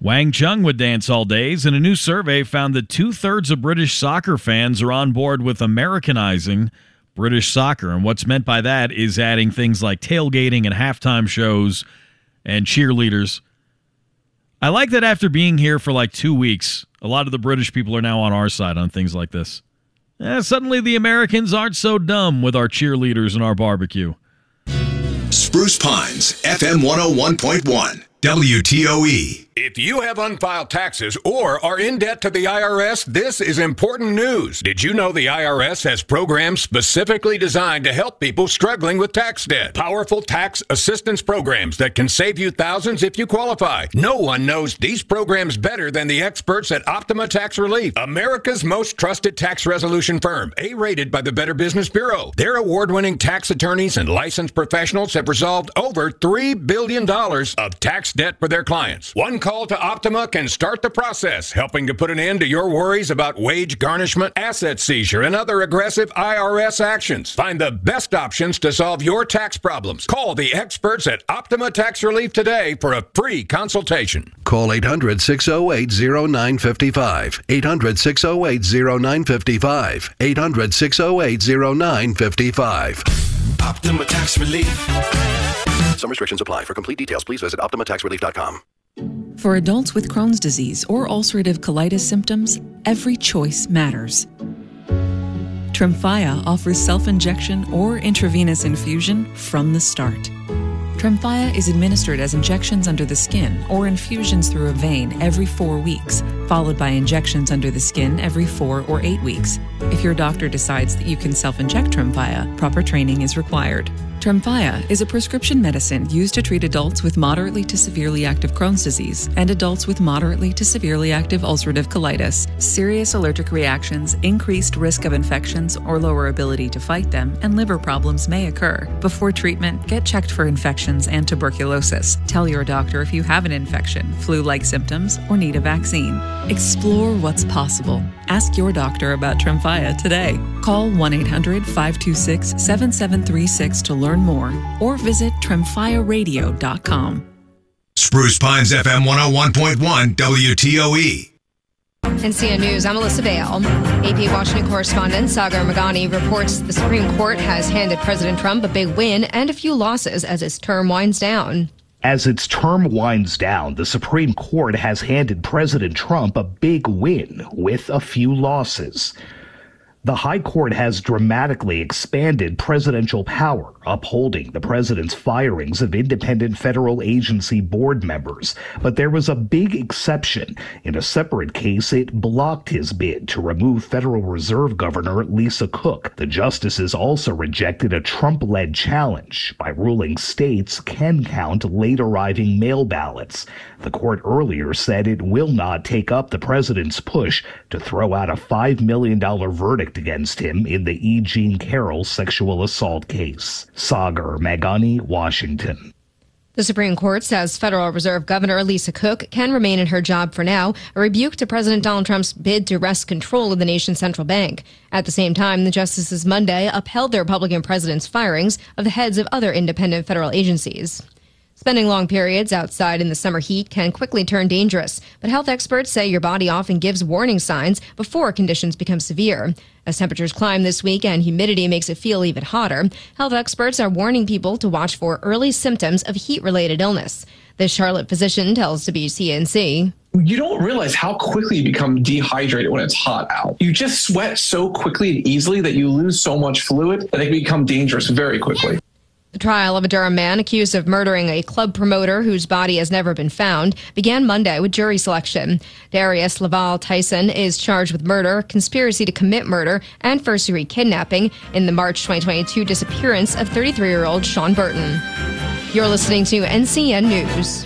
Wang Chung would dance all days, and a new survey found that 2/3 of British soccer fans are on board with Americanizing British soccer. And what's meant by that is adding things like tailgating and halftime shows and cheerleaders. I like that after being here for like 2 weeks, a lot of the British people are now on our side on things like this. Suddenly the Americans aren't so dumb with our cheerleaders and our barbecue. Spruce Pines, FM 101.1. WTOE. If you have unfiled taxes or are in debt to the IRS, this is important news. Did you know the IRS has programs specifically designed to help people struggling with tax debt? Powerful tax assistance programs that can save you thousands if you qualify. No one knows these programs better than the experts at Optima Tax Relief, America's most trusted tax resolution firm, A-rated by the Better Business Bureau. Their award-winning tax attorneys and licensed professionals have resolved over $3 billion of tax debt for their clients. One call to Optima can start the process, helping to put an end to your worries about wage garnishment, asset seizure, and other aggressive IRS actions. Find the best options to solve your tax problems. Call the experts at Optima Tax Relief today for a free consultation. Call 800-608-0955. 800-608-0955. 800-608-0955. Optima Tax Relief. Some restrictions apply. For complete details, please visit OptimaTaxRelief.com. For adults with Crohn's disease or ulcerative colitis symptoms, every choice matters. Tremfya offers self-injection or intravenous infusion from the start. Tremfya is administered as injections under the skin or infusions through a vein every 4 weeks, followed by injections under the skin every 4 or 8 weeks. If your doctor decides that you can self-inject Tremfya, proper training is required. Tremfya is a prescription medicine used to treat adults with moderately to severely active Crohn's disease and adults with moderately to severely active ulcerative colitis. Serious allergic reactions, increased risk of infections or lower ability to fight them, and liver problems may occur. Before treatment, get checked for infections and tuberculosis. Tell your doctor if you have an infection, flu-like symptoms, or need a vaccine. Explore what's possible. Ask your doctor about Tremfya today. Call 1-800-526-7736 to learn more or visit tremfyaradio.com. Spruce Pines FM 101.1 WTOE. NCN News, I'm Alyssa Bale. AP Washington correspondent Sagar Meghani reports the Supreme Court has handed President Trump a big win and a few losses as his term winds down. As its term winds down, the Supreme Court has handed President Trump a big win with a few losses. The High Court has dramatically expanded presidential power, upholding the president's firings of independent federal agency board members. But there was a big exception. In a separate case, it blocked his bid to remove Federal Reserve Governor Lisa Cook. The justices also rejected a Trump-led challenge by ruling states can count late-arriving mail ballots. The court earlier said it will not take up the president's push to throw out a $5 million verdict against him in the E. Jean Carroll sexual assault case. Sagar Meghani, Washington. The Supreme Court says Federal Reserve Governor Lisa Cook can remain in her job for now, a rebuke to President Donald Trump's bid to wrest control of the nation's central bank. At the same time, the justices Monday upheld the Republican president's firings of the heads of other independent federal agencies. Spending long periods outside in the summer heat can quickly turn dangerous, but health experts say your body often gives warning signs before conditions become severe. As temperatures climb this week and humidity makes it feel even hotter, health experts are warning people to watch for early symptoms of heat-related illness. This Charlotte physician tells WCNC. You don't realize how quickly you become dehydrated when it's hot out. You just sweat so quickly and easily that you lose so much fluid that it can become dangerous very quickly. The trial of a Durham man accused of murdering a club promoter whose body has never been found began Monday with jury selection. Darius Laval Tyson is charged with murder, conspiracy to commit murder, and first-degree kidnapping in the March 2022 disappearance of 33-year-old Sean Burton. You're listening to NCN News.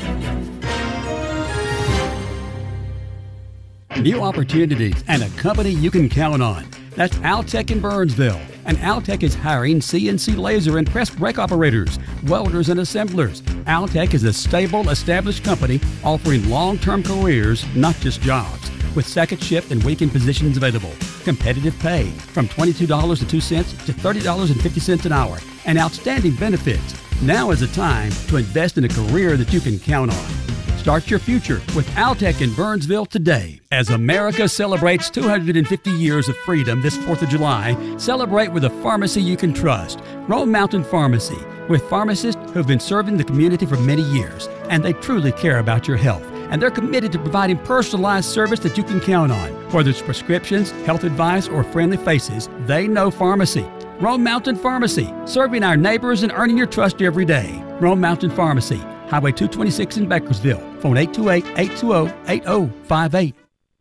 New opportunities and a company you can count on. That's Altec in Burnsville. And Altec is hiring CNC laser and press brake operators, welders, and assemblers. Altec is a stable, established company offering long-term careers, not just jobs. With second shift and weekend positions available. Competitive pay from $22.02 to $30.50 an hour. And outstanding benefits. Now is the time to invest in a career that you can count on. Start your future with Altec in Burnsville today. As America celebrates 250 years of freedom this 4th of July, celebrate with a pharmacy you can trust. Rome Mountain Pharmacy, with pharmacists who've been serving the community for many years, and they truly care about your health. And they're committed to providing personalized service that you can count on. Whether it's prescriptions, health advice, or friendly faces, they know pharmacy. Rome Mountain Pharmacy, serving our neighbors and earning your trust every day. Rome Mountain Pharmacy, Highway 226 in Bakersville. Phone 828-820-8058.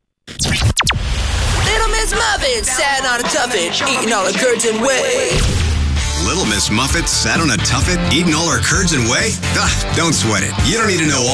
Little Miss Muffet sat on a tuffet, eating all the curds and whey. Little Miss Muffet sat on a tuffet, eating all her curds and whey? Don't sweat it. You don't need to know